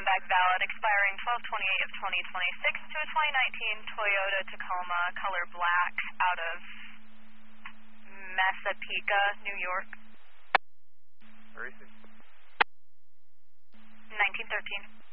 back valid, expiring 12/28 of 2026 to a 2019 Toyota Tacoma, color black, out of Massapequa, New York. Where is it? 1913.